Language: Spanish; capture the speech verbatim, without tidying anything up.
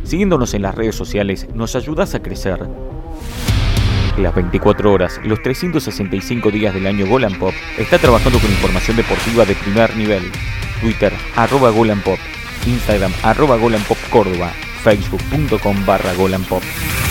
Siguiéndonos en las redes sociales nos ayudás a crecer. Las veinticuatro horas, los trescientos sesenta y cinco días del año Golan Pop está trabajando con información deportiva de primer nivel. Twitter, arroba Golan Pop. Instagram, arroba Golan Pop Córdoba. Facebook punto com barra Golan Pop.